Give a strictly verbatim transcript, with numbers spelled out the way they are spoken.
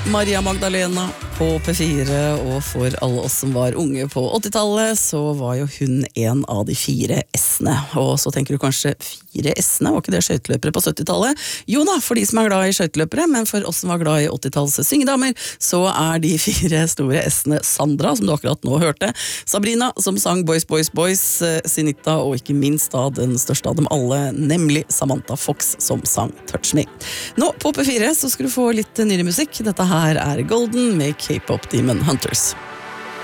Maria Magdalena på P fire, og for alle oss som var unge på åttitallet, så var jo hun en av de fire S-ene. Og så tenker du kanskje, fire S-ene, var ikke det skøyteløpere på syttitallet? Jo da, for de som er glad i skøyteløpere, men for oss som var glad i åttitalls syngedamer, så er de fire store S-ene Sandra, som du akkurat nå hørte, Sabrina, som sang Boys, Boys, Boys, Sinita, og ikke minst da den største av dem alle, nemlig Samantha Fox, som sang Touch Me. Nå på P fire så skal du få litt nyere musikk. Dette her er Golden med K-pop Demon Hunters.